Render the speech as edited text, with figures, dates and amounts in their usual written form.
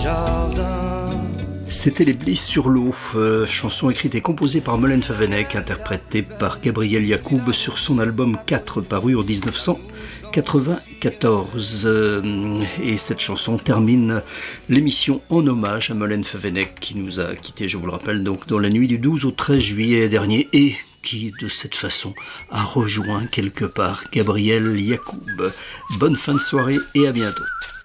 jardin. C'était Les Bliss sur l'eau, chanson écrite et composée par Molaine Favenec, interprétée par Gabriel Yacoub sur son album 4 paru en 1994. Et cette chanson termine l'émission en hommage à Molaine Favenec qui nous a quittés, je vous le rappelle, donc dans la nuit du 12 au 13 juillet dernier et qui de cette façon a rejoint quelque part Gabriel Yacoub. Bonne fin de soirée et à bientôt.